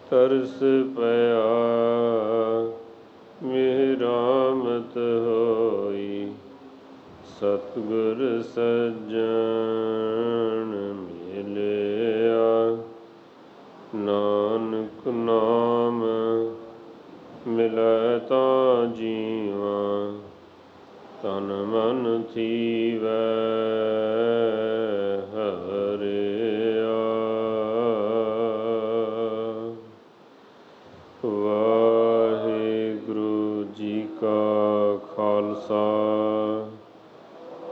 ਤਰਸ ਪਿਆ ਮਿਹਰਾਮਤ ਹੋਈ। ਸਤਿਗੁਰ ਸੱਜਣ ਮਿਲਿਆ, ਨਾਨਕ ਨਾਮ ਮਿਲੈ ਤਾਂ ਜੀਵਾਂ। ਤਨ ਮਨ ਥੀਵੈ